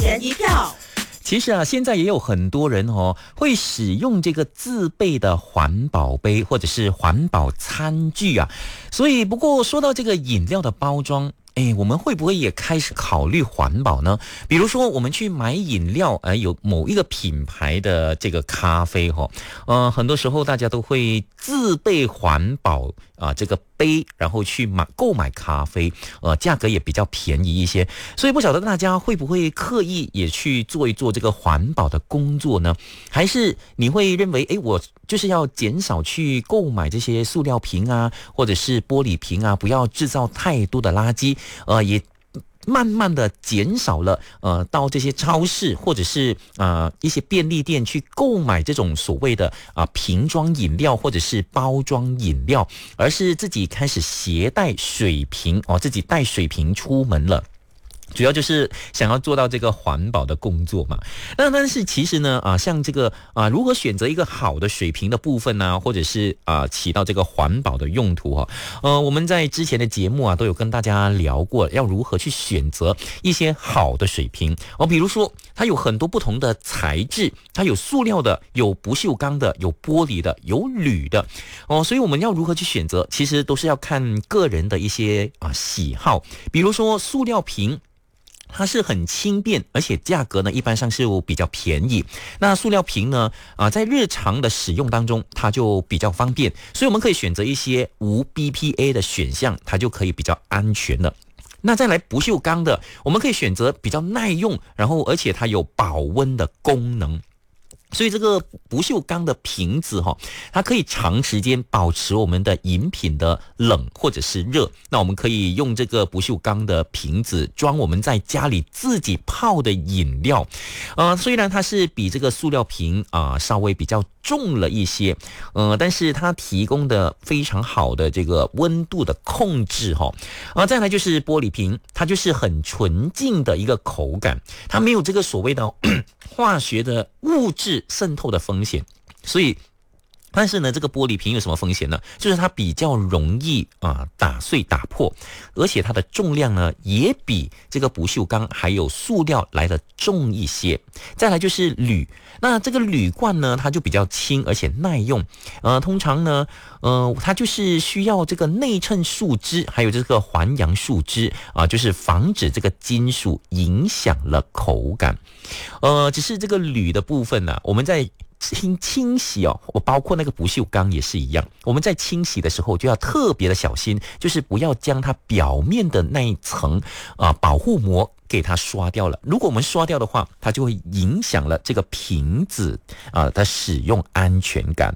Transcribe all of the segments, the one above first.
人一票。 其实啊，现在也有很多人会使用这个自备的环保杯或者是环保餐具啊。所以不过说到这个饮料的包装，我们会不会也开始考虑环保呢？比如说我们去买饮料，有某一个品牌的这个咖啡很多时候大家都会自备环保这个杯，然后去购买咖啡，价格也比较便宜一些。所以不晓得大家会不会刻意也去做一做这个环保的工作呢？还是你会认为我就是要减少去购买这些塑料瓶啊，或者是玻璃瓶啊，不要制造太多的垃圾，也慢慢的减少了到这些超市或者是一些便利店去购买这种所谓的瓶装饮料或者是包装饮料，而是自己开始携带水瓶自己带水瓶出门了。主要就是想要做到这个环保的工作嘛。但是其实呢像这个如何选择一个好的水瓶的部分呢，或者是起到这个环保的用途我们在之前的节目都有跟大家聊过要如何去选择一些好的水瓶比如说它有很多不同的材质，它有塑料的，有不锈钢的，有玻璃的，有铝的所以我们要如何去选择，其实都是要看个人的一些喜好。比如说塑料瓶它是很轻便，而且价格呢一般上是比较便宜。那塑料瓶呢在日常的使用当中它就比较方便，所以我们可以选择一些无 BPA 的选项，它就可以比较安全了。那再来不锈钢的，我们可以选择比较耐用，然后而且它有保温的功能。所以这个不锈钢的瓶子它可以长时间保持我们的饮品的冷或者是热。那我们可以用这个不锈钢的瓶子装我们在家里自己泡的饮料。虽然它是比这个塑料瓶稍微比较重了一些，但是它提供的非常好的这个温度的控制再来就是玻璃瓶，它就是很纯净的一个口感，它没有这个所谓的化学的物质渗透的风险。所以但是呢这个玻璃瓶有什么风险呢？就是它比较容易打碎打破，而且它的重量呢也比这个不锈钢还有塑料来的重一些。再来就是铝，那这个铝罐呢它就比较轻而且耐用，通常呢它就是需要这个内衬树脂还有这个环氧树脂就是防止这个金属影响了口感。只是这个铝的部分呢我们在清洗我包括那个不锈钢也是一样，我们在清洗的时候就要特别的小心，就是不要将它表面的那一层保护膜给它刷掉了。如果我们刷掉的话，它就会影响了这个瓶子的使用安全感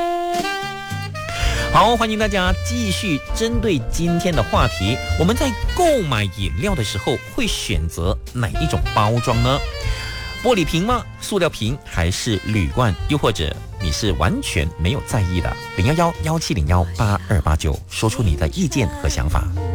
好，欢迎大家继续针对今天的话题，我们在购买饮料的时候会选择哪一种包装呢？玻璃瓶吗？塑料瓶还是铝罐？又或者你是完全没有在意的？011-1701-8289，说出你的意见和想法。